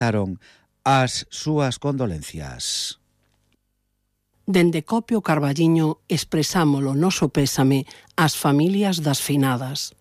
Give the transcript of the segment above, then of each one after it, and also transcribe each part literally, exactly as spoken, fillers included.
as súas condolencias. Dende Copio Carballiño expresamos o noso pésame ás familias das finadas.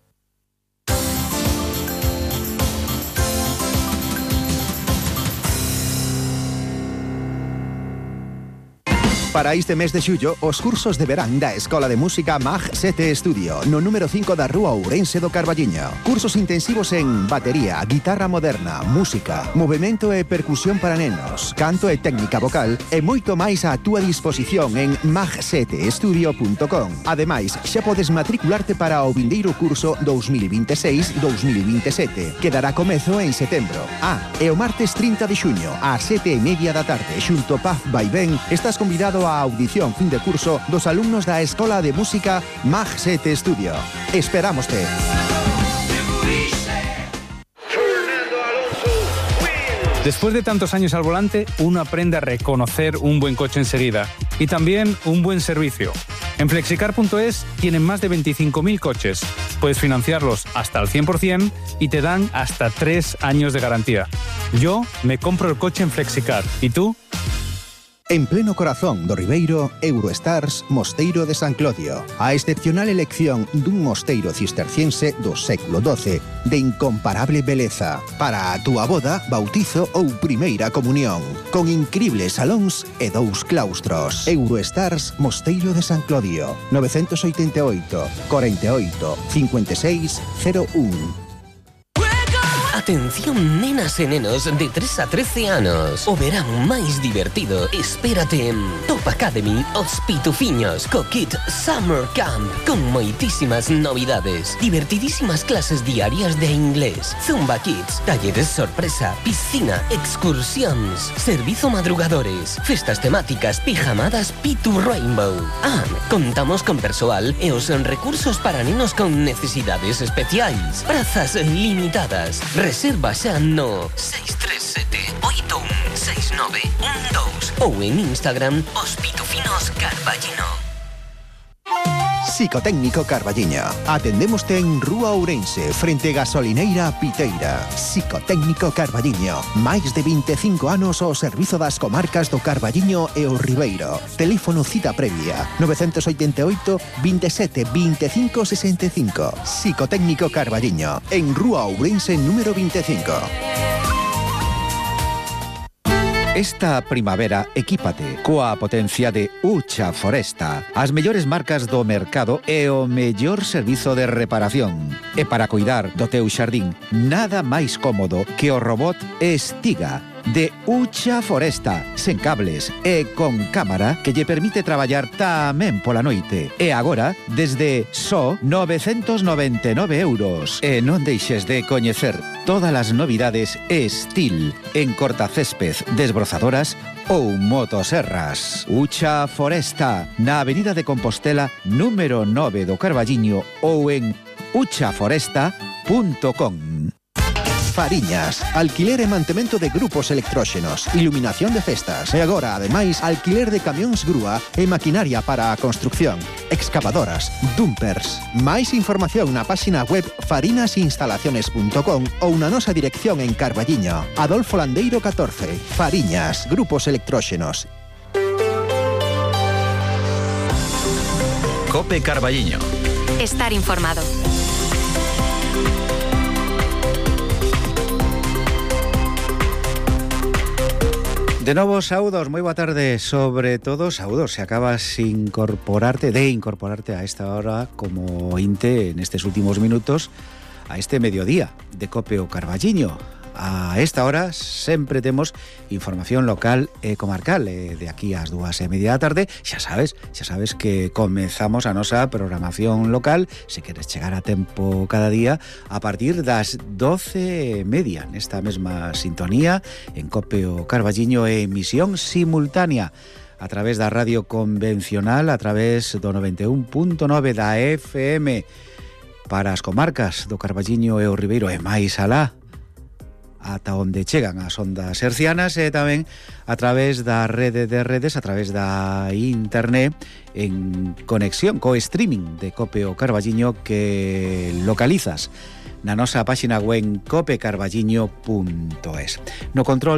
Para este mes de xullo, os cursos de verán da Escola de Música Mag sete Estudio, no número cinco da Rúa Ourense do Carballiño. Cursos intensivos en batería, guitarra moderna, música, movimento e percusión para nenos, canto e técnica vocal e moito máis á túa disposición en mag sete estudio punto com. Ademais, xa podes matricularte para o vindeiro curso dous mil vinte e seis dous mil vinte e sete, que dará comezo en setembro. Ah, e o martes trinta de xuño, ás sete e media da tarde, xunto Paz Vaivén, estás convidado a audición fin de curso dos alumnos da Escola de Música Mag sete Estudio. Esperámoste. Después de tantos años al volante, uno aprende a reconocer un buen coche enseguida y también un buen servicio. En flexicar punto es tienen más de veinticinco mil coches. Puedes financiarlos hasta el cien por ciento y te dan hasta tres años de garantía. Yo me compro el coche en Flexicar. ¿Y tú? En pleno corazón do Ribeiro, Eurostars Mosteiro de San Clodio. A excepcional elección dun mosteiro cisterciense do século doce de incomparable beleza para a túa boda, bautizo ou primeira comunión, con incribles salóns e dous claustros. Eurostars Mosteiro de San Clodio, nove oito oito, cuarenta y ocho, cincuenta y seis cero uno. Atención nenas e nenos de tres a trece anos. O verán máis divertido espérate en Top Academy Os Pitufiños co Kit Summer Camp, con moitísimas novidades, divertidísimas clases diarias de inglés, Zumba Kids, talleres sorpresa, piscina, excursións, servizo madrugadores, festas temáticas, pijamadas Pitu Rainbow. Ah, contamos con persoal e os recursos para nenos con necesidades especiais. Prazas limitadas. Reserva xa no seis tres sete, oito un, seis nove un dos ou en Instagram Os Pitufinos Carballiño. Psicotécnico Carballiño. Atendémoste en Rúa Ourense, frente Gasolineira Piteira. Psicotécnico Carballiño. Máis de vinte e cinco anos ao servizo das comarcas do Carballiño e o Ribeiro. Teléfono cita previa nove oito oito, veintisiete, veinticinco sesenta y cinco. Psicotécnico Carballiño. En Rúa Ourense número veinticinco. Esta primavera, equípate coa potencia de Ucha Foresta, as mellores marcas do mercado e o mellor servizo de reparación. E para cuidar do teu xardín, nada máis cómodo que o robot Estiga de Ucha Foresta, sen cables e con cámara que lle permite traballar tamén pola noite. E agora, desde só novecentos noventa e nove euros. E non deixes de coñecer todas as novidades Estil en cortacésped, desbrozadoras ou motoserras. Ucha Foresta, na Avenida de Compostela, número nove do Carballiño ou en ucha foresta punto com. Fariñas, alquiler e mantemento de grupos electróxenos, iluminación de festas e agora, ademais, alquiler de camións grúa e maquinaria para a construcción, excavadoras, dumpers. Máis información na páxina web farinas instalaciones punto com ou na nosa dirección en Carballiño, Adolfo Landeiro catorce. Fariñas, grupos electróxenos. Cope Carballiño. Estar informado. De novo, saúdos, moi boa tarde. Sobre todo, saúdos, se acabas incorporarte, de incorporarte a esta hora como ointe en estes últimos minutos a este mediodía de Cope o Carballiño. A esta hora sempre temos información local e comarcal e de aquí ás dúas e media da tarde xa sabes, xa sabes que comezamos a nosa programación local, se queres chegar a tempo cada día, a partir das doce e media nesta mesma sintonía en Cope o Carballiño e emisión simultánea a través da radio convencional, a través do noventa e un punto nove da F M para as comarcas do Carballiño e o Ribeiro e máis alá, ata onde chegan as ondas hercianas e tamén a través da rede de redes, a través da internet en conexión co streaming de Cope o Carballiño que localizas na nosa páxina web cope carballiño punto es. No control